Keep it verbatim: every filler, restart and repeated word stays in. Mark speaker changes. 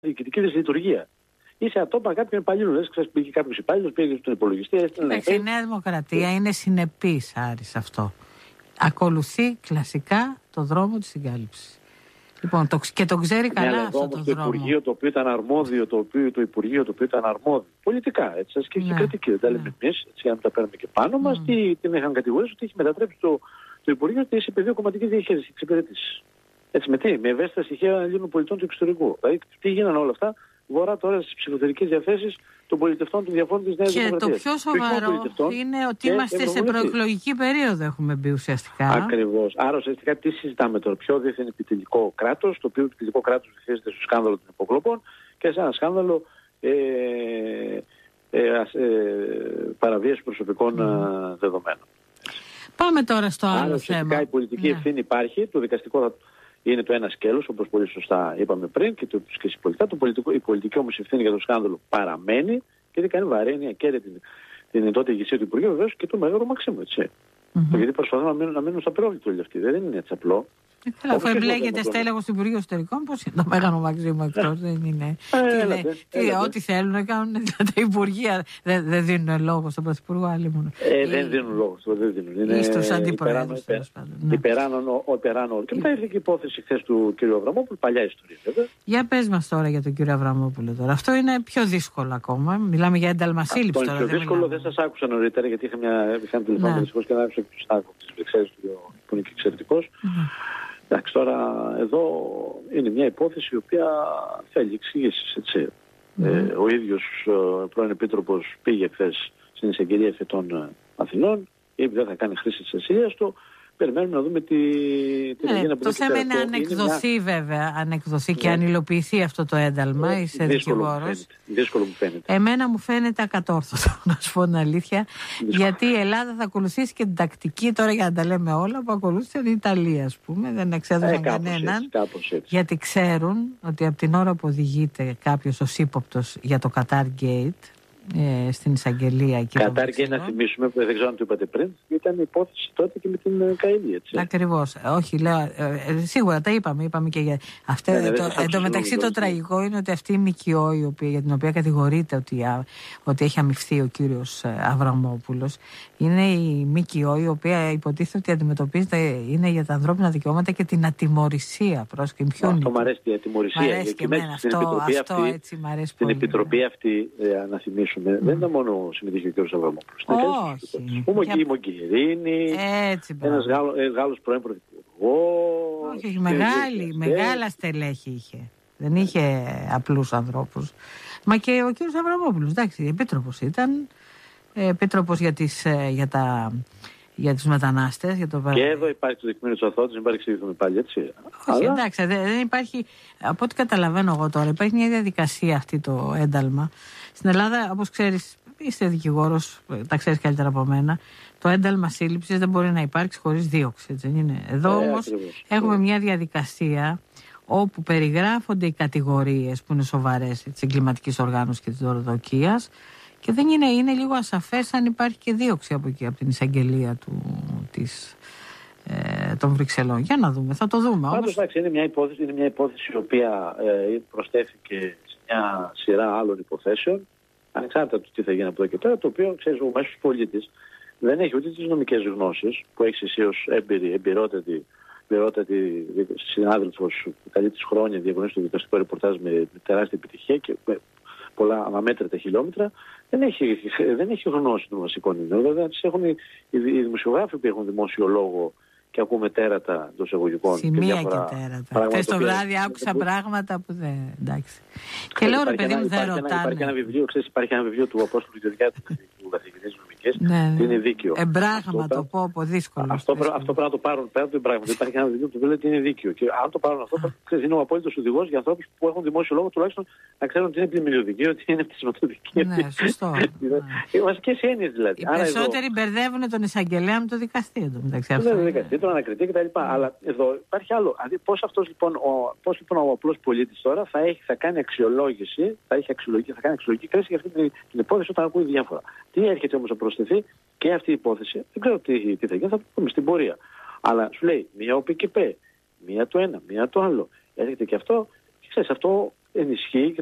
Speaker 1: διοικητική δυσλειτουργία. Είσαι ατόπα κάποιον υπαλλήλου. Λες, ξέρεις, πήγε κάποιος υπάλληλος, πήγε στον υπολογιστή.
Speaker 2: Η Νέα Δημοκρατία ε... είναι συνεπής, Άρη, σε αυτό. Ακολουθεί κλασικά το δρόμο της συγκάλυψης. Λοιπόν, το, και το ξέρει καλά ναι, αυτό το, το δρόμο. Το Υπουργείο το οποίο ήταν αρμόδιο, το, οποίο, το Υπουργείο το οποίο ήταν αρμόδιο. Πολιτικά, έτσι, ασκήθηκε και ναι. κριτική. Δεν τα λέμε ναι. εμείς, έτσι, για να τα παίρνουμε και πάνω mm. μας. Τι, την είχαν κατηγορήσει ότι έχει μετατρέψει το, το Υπουργείο σε πεδίο κομματικής διαχείρισης, εξυπηρέτησης. Έτσι, με τι, με ευαίσθητα στοιχεία Ελλήνων πολιτών του εξωτερικού. Δηλαδή, τι γίνανε όλα αυτά, βορρά τώρα στις ψηφοθερικές διαθέσεις των πολιτευτών των διαφόρων της Νέας Δημοκρατίας. Και το πιο σοβαρό είναι ότι είμαστε σε προεκλογική περίοδο, έχουμε μπει ουσιαστικά.
Speaker 1: Ακριβώς. Άρα ουσιαστικά τι συζητάμε τώρα, ποιο δίθεν επιτελικό κράτος, το οποίο επιτελικό κράτος βυθίζεται στο σκάνδαλο των υποκλοπών και σε ένα σκάνδαλο ε, ε, ε, ε, παραβίαση προσωπικών mm. δεδομένων. Πάμε τώρα στο άλλο Άρα, θέμα. Άρα η πολιτική ναι. ευθύνη υπάρχει, το δικαστικό θα... είναι το ένα σκέλος, όπως πολύ σωστά είπαμε πριν, και, το, και συμπολιτικά. Το πολιτικό, η πολιτική όμως ευθύνη για το σκάνδαλο παραμένει και δεν κάνει βαρύνια και την, την τότε ηγεσία του Υπουργείου, βεβαίως και του Μέγαρου Μαξίμου. Έτσι. Mm-hmm. Γιατί προσπαθούν να μείνουν, να μείνουν στα πρόβλητα όλοι αυτοί. Δεν είναι έτσι απλό.
Speaker 2: Ε, αφού εμπλέκεται στέλεχος του Υπουργείου Εσωτερικών, πώς είναι το Μέγαρο Μαξίμου εκτός, δεν είναι. Ό,τι θέλουν να κάνουν τα Υπουργεία. Δεν δε δίνουν λόγο στον Πρωθυπουργό, άλλη μόνο.
Speaker 1: Ε, δεν δίνουν λόγο. Δεν δίνουν.
Speaker 2: Ή στους αντιπροέδρους, τέλος πάντων.
Speaker 1: Υπεράνω όλο. Και μετά ήρθε και η υπόθεση χθες του κ. Αβραμόπουλου, παλιά ιστορία βέβαια.
Speaker 2: Για πες μας τώρα για τον κ. Αβραμόπουλο τώρα. Αυτό είναι πιο δύσκολο ακόμα. Μιλάμε για ένταλμα σύλληψη τώρα.
Speaker 1: Το πιο δύσκολο δεν σας άκουσα νωρίτερα, γιατί είχα μια τηλεφωνία δυστυχώς και δεν άκουσα και του Στάκου της Βρυξέλλες που είναι και εξαιρετικός. Εντάξει, τώρα εδώ είναι μια υπόθεση η οποία θέλει εξηγήσεις, έτσι. Mm. Ε, ο ίδιος ο πρώην Επίτροπος πήγε χθες στην εισαγγελία Εφετών Αθηνών, είπε δεν θα κάνει χρήση της ασυλίας του. Περιμένουμε να δούμε τι, τι
Speaker 2: ναι,
Speaker 1: θα γίνει.
Speaker 2: Το θέμα είναι αν εκδοθεί μια... βέβαια, αν εκδοθεί ναι. και αν υλοποιηθεί αυτό το ένταλμα, ναι, είσαι δικηγόρος.
Speaker 1: Δύσκολο μου φαίνεται.
Speaker 2: Εμένα μου φαίνεται ακατόρθωτο, να σου πω την αλήθεια, δύσκολο. Γιατί η Ελλάδα θα ακολουθήσει και την τακτική, τώρα για να τα λέμε όλα, που ακολούθησε την Ιταλία, ας πούμε. Δεν εξέδωσαν ε, κανέναν.
Speaker 1: Έτσι, έτσι.
Speaker 2: Γιατί ξέρουν ότι από την ώρα που οδηγείται κάποιος ως ύποπτος για το Qatar Gate, Ε, στην εισαγγελία.
Speaker 1: Κατάρ και να θυμίσουμε, που δεν ξέρω αν το είπατε πριν, ήταν η υπόθεση τότε και με την Καΐλη, έτσι.
Speaker 2: Ακριβώς. Όχι, λέω, ε, σίγουρα τα είπαμε, είπαμε και για αυτά. Ναι, το, εν τω μεταξύ το τραγικό είναι ότι αυτή η ΜΚΟ, η οποία, για την οποία κατηγορείται ότι, α, ότι έχει αμοιφθεί ο κύριος Αβραμόπουλος, είναι η ΜΚΟ η οποία υποτίθεται ότι αντιμετωπίζεται είναι για τα ανθρώπινα δικαιώματα και την ατιμωρησία.
Speaker 1: Αυτό μου αρέσει η ατιμωρησία.
Speaker 2: Μ' αρέσει και εμένα αυτό, αυτό
Speaker 1: αυτή,
Speaker 2: έτσι μ' αρέσει
Speaker 1: την
Speaker 2: πολύ.
Speaker 1: Την επιτροπή αυτή, ε, να θυμίσουμε, Mm. δεν ήταν μόνο συμμετείχε ο κ. Αβραμόπουλος.
Speaker 2: Όχι.
Speaker 1: Ο η Μογκερίνη, ένας Γάλλος, Γάλλος πρώην πρωθυπουργός.
Speaker 2: Όχι, μεγάλη, μεγάλα στελέχη είχε. Δεν είχε απλούς ανθρώπους. Μα και ο κ. Αβραμόπουλος, εντάξει, επίτροπος ήταν. Επίτροπος για, τις, για, τα, για τους μετανάστες. Για το...
Speaker 1: Και εδώ υπάρχει το δεικμήριο της αθωότητας, δεν υπάρχει εξηγηθούμε πάλι, έτσι.
Speaker 2: Όχι,
Speaker 1: αλλά...
Speaker 2: εντάξει, δεν υπάρχει, από ό,τι καταλαβαίνω εγώ τώρα, υπάρχει μια διαδικασία αυτή το ένταλμα. Στην Ελλάδα, όπως ξέρεις, είστε δικηγόρος, τα ξέρεις καλύτερα από μένα, το ένταλμα σύλληψης δεν μπορεί να υπάρξει χωρίς δίωξη, έτσι δεν είναι. Εδώ ε, όμως ακριβώς. Έχουμε μια διαδικασία όπου περιγράφονται οι κατηγορίες που είναι σοβαρές της εγκληματικής οργάνωσης και της δωροδοκίας και δεν είναι, είναι λίγο ασαφές αν υπάρχει και δίωξη από εκεί, από την εισαγγελία του, της, ε, των Βρυξελών. Για να δούμε, θα το δούμε.
Speaker 1: Πάντως, όμως... εντάξει, είναι μια υπόθεση, είναι μια υπόθεση η οποία ε, προστέθηκε μια σειρά άλλων υποθέσεων, ανεξάρτητα του τι θα γίνει από εδώ και πέρα, το οποίο, ξέρεις, ο μέσος πολίτης δεν έχει ούτε τις νομικές γνώσεις που έχεις εσύ ως έμπειρη, εμπειρότατη, εμπειρότατη συνάδελφος που καλεί τις χρόνια διαγωνίζει στο δικαστικό ρεπορτάζ με, με τεράστια επιτυχία και με πολλά αμέτρητα χιλιόμετρα, δεν έχει, δεν έχει γνώση των βασικών ινών. Βέβαια, τις έχουν οι, οι δημοσιογράφοι που έχουν δημόσιο λόγο και ακούμε τέρατα εντός εισαγωγικών.
Speaker 2: Σημεία και, και τέρατα. Χθες το βράδυ άκουσα πράγματα που δεν. Εντάξει. Και λέω ρε παιδί μου, δεν ρωτάνε.
Speaker 1: Υπάρχει ένα βιβλίο, ξέρεις, υπάρχει ένα βιβλίο του Απόστολου Γεωργιάδη, του καθηγητή νομικής, που είναι δίκαιο.
Speaker 2: Εμπράγματο, πω, πω, δύσκολο.
Speaker 1: Αυτό πρέπει να το πάρουν πέρα του εμπράγματο. Υπάρχει ένα βιβλίο που λέει ότι είναι δίκαιο. Και αν το πάρουν αυτό, ξέρεις, είναι ο απόλυτος οδηγός για ανθρώπους που έχουν δημόσιο λόγο, τουλάχιστον να ξέρουν ότι είναι πλημμυριωδική, ότι είναι πτυσματοδική.
Speaker 2: Ναι, σωστό.
Speaker 1: Οι βασικές έννοιες δηλαδή.
Speaker 2: Οι περισσότεροι μπερδεύουν τον εισαγγελέα με το δικαστή.
Speaker 1: Τον ανακριτή κτλ. Mm. Αλλά εδώ υπάρχει άλλο. Δηλαδή, πώς αυτός λοιπόν ο, πώς, λοιπόν, ο απλός πολίτης τώρα θα, έχει, θα κάνει αξιολόγηση, θα, έχει αξιολογική, θα κάνει αξιολογική κρίση για αυτή την, την υπόθεση όταν ακούει διάφορα. Τι έρχεται όμως να προσθεθεί και αυτή η υπόθεση, δεν ξέρω τι, τι θα γίνει, θα το πούμε στην πορεία. Αλλά σου λέει μία ο πι και πέ, μία το ένα, μία το άλλο. Έρχεται και αυτό, και ξέρεις, αυτό ενισχύει